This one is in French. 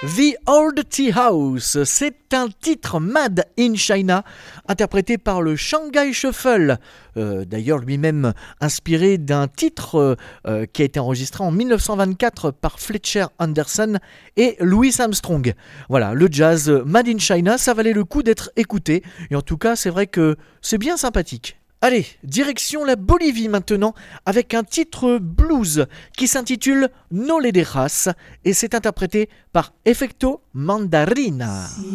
The Old Tea House, c'est un titre Made in China, interprété par le Shanghai Shuffle, d'ailleurs lui-même inspiré d'un titre qui a été enregistré en 1924 par Fletcher Henderson et Louis Armstrong. Voilà, le jazz Made in China, ça valait le coup d'être écouté, et en tout cas c'est vrai que c'est bien sympathique. Allez, direction la Bolivie maintenant, avec un titre blues qui s'intitule No le dejas et c'est interprété par Efecto Mandarina.